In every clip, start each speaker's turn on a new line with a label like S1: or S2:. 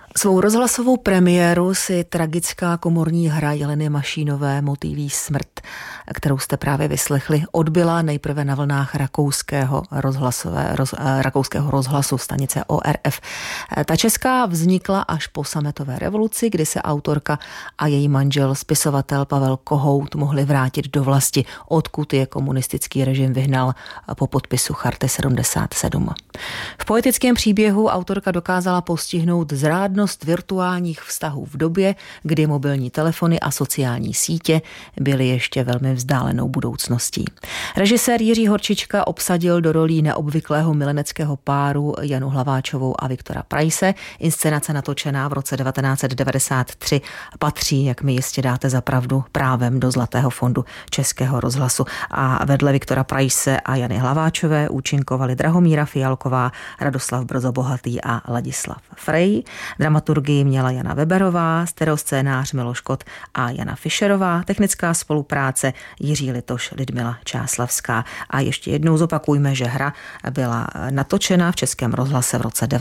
S1: Svou rozhlasovou premiéru si tragická komorní hra Jeleny Mašínové Motýlí smrt, kterou jste právě vyslechli, odbyla nejprve na vlnách rakouského rozhlasu stanice ORF. Ta česká vznikla až po sametové revoluci, kdy se autorka a její manžel, spisovatel Pavel Kohout, mohli vrátit do vlasti, odkud je komunistický režim vyhnal po podpisu Charty 77. V poetickém příběhu autorka dokázala postihnout zrádnost virtuálních vztahů v době, kdy mobilní telefony a sociální sítě byly ještě velmi vzdálenou budoucností. Režisér Jiří Horčička obsadil do rolí neobvyklého mileneckého páru Janu Hlaváčovou a Viktora Praise. Inscenace natočená v roce 1993 patří, jak mi jistě dáte za pravdu, právem do Zlatého fondu Českého rozhlasu. A vedle Viktora Praise a Jany Hlaváčové účinkovali Drahomíra Fialková, Radoslav Brzobohatý a Ladislav Frej. Dramaturgii měla Jana Weberová, stereoscénář Miloš Kot a Jana Fischerová, technická spolupráce Jiří Litoš, Lidmila Čáslavská. A ještě jednou zopakujme, že hra byla natočena v Českém rozhlase v roce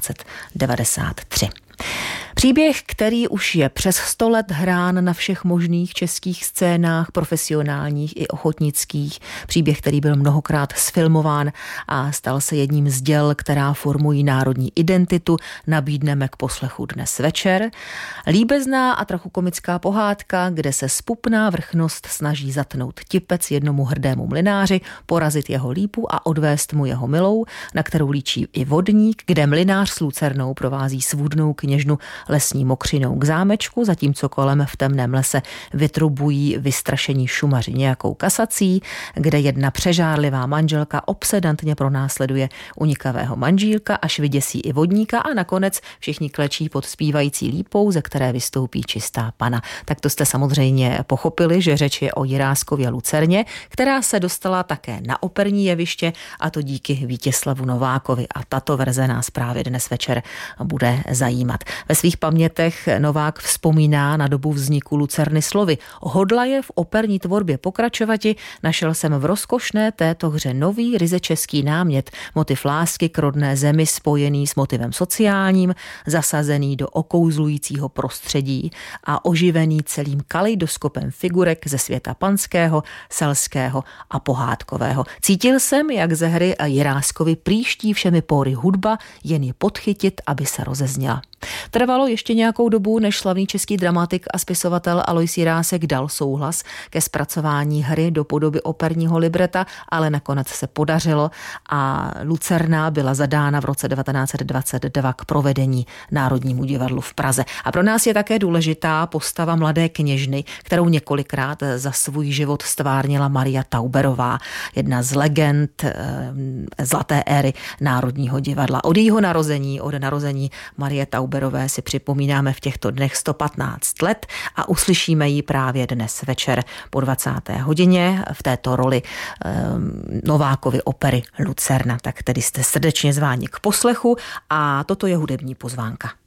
S1: 1993. Příběh, který už je přes 100 let hrán na všech možných českých scénách, profesionálních i ochotnických. Příběh, který byl mnohokrát sfilmován a stal se jedním z děl, která formují národní identitu, nabídneme k poslechu dnes večer. Líbezná a trochu komická pohádka, kde se zpupná vrchnost snaží zatnout tipec jednomu hrdému mlynáři, porazit jeho lípu a odvést mu jeho milou, na kterou líčí i vodník, kde mlynář s lucernou provází svůdnou kněžnu lesní mokřinou k zámečku, zatímco kolem v temném lese vytrubují vystrašení šumaři nějakou kasací, kde jedna přežárlivá manželka obsedantně pronásleduje unikavého manžílka, až vyděsí i vodníka a nakonec všichni klečí pod zpívající lípou, ze které vystoupí čistá pana. Tak to jste samozřejmě pochopili, že řeč je o Jiráskově Lucerně, která se dostala také na operní jeviště, a to díky Vítězslavu Novákovi, a tato verze nás právě dnes večer bude zajímat. Ve svých pamětech Novák vzpomíná na dobu vzniku Lucerny slovy: hodlaje v operní tvorbě pokračovati, našel jsem v rozkošné této hře nový ryze český námět, motiv lásky k rodné zemi spojený s motivem sociálním, zasazený do okouzlujícího prostředí a oživený celým kaleidoskopem figurek ze světa panského, selského a pohádkového. Cítil jsem, jak ze hry Jiráskovi příští všemi pory hudba, jen je podchytit, aby se rozezněla. Trvalo ještě nějakou dobu, než slavný český dramatik a spisovatel Alois Jirásek dal souhlas ke zpracování hry do podoby operního libreta, ale nakonec se podařilo a Lucerna byla zadána v roce 1922 k provedení Národnímu divadlu v Praze. A pro nás je také důležitá postava mladé kněžny, kterou několikrát za svůj život stvárnila Maria Tauberová, jedna z legend zlaté éry Národního divadla. Od jejího narození, od narození Marie Tauberové si připomínáme v těchto dnech 115 let a uslyšíme ji právě dnes večer po 20. hodině v této roli Novákovy opery Lucerna. Tak tedy jste srdečně zváni k poslechu a toto je hudební pozvánka.